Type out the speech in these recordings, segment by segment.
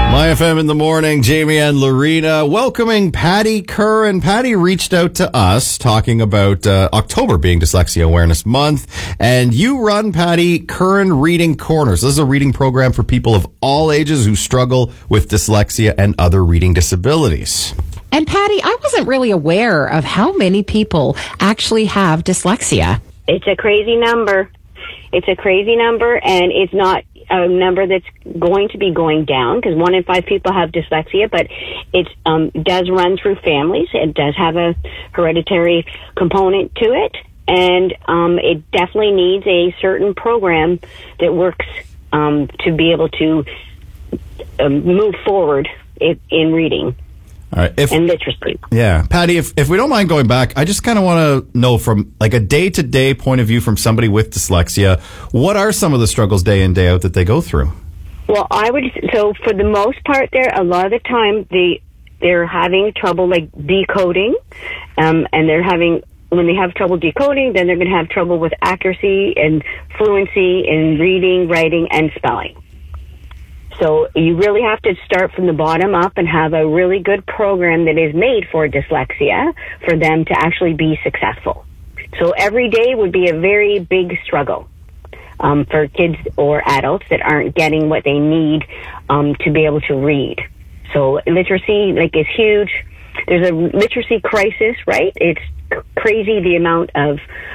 My FM in the morning, Jamie and Lorena welcoming Patty Curran. Patty reached out to us talking about October being Dyslexia Awareness Month. And you run, Patty, Curran Reading Corners. This is a reading program for people of all ages who struggle with dyslexia and other reading disabilities. And Patty, I wasn't really aware of how many people actually have dyslexia. It's a crazy number. It's a crazy number, and it's not a number that's going to be going down because 1 in 5 people have dyslexia, but it does run through families. It does have a hereditary component to it, and it definitely needs a certain program that works to be able to move forward in reading. All right. And literacy. Yeah. Patty, if we don't mind going back, I just kind of want to know from like a day-to-day point of view from somebody with dyslexia, what are some of the struggles day in, day out that they go through? Well, so for the most part there, a lot of the time they're having trouble like decoding, and when they have trouble decoding, then they're going to have trouble with accuracy and fluency in reading, writing, and spelling. So you really have to start from the bottom up and have a really good program that is made for dyslexia for them to actually be successful. So every day would be a very big struggle for kids or adults that aren't getting what they need to be able to read. So literacy is huge. There's a literacy crisis, right? It's crazy the amount of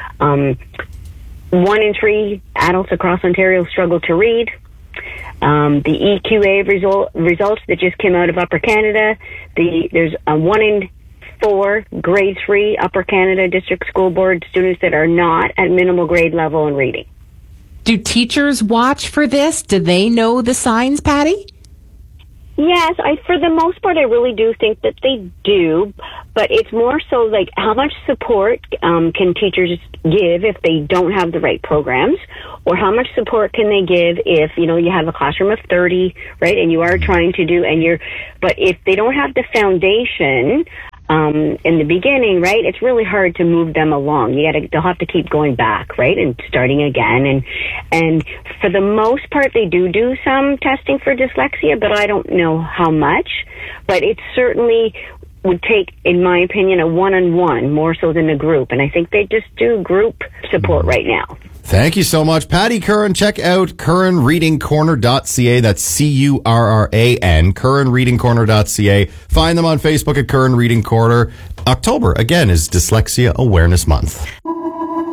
1 in 3 adults across Ontario struggle to read. The EQA results that just came out of Upper Canada, there's a 1 in 4 grade 3 Upper Canada District School Board students that are not at minimal grade level in reading. Do teachers watch for this? Do they know the signs, Patty? Yes, for the most part, I really do think that they do, but it's more so like how much support can teachers give if they don't have the right programs, or how much support can they give if, you have a classroom of 30, right, and you are trying to do, but if they don't have the foundation in the beginning, right, it's really hard to move them along. They'll have to keep going back, right, and starting again, and for the most part, they do some testing for dyslexia, but I don't know how much, but it certainly would take, in my opinion, a one-on-one more so than a group, and I think they just do group support right now. Thank you so much, Patty Curran. Check out CurranReadingCorner.ca. That's CURRAN, CurranReadingCorner.ca. Find them on Facebook at Curran Reading Corner. October, again, is Dyslexia Awareness Month.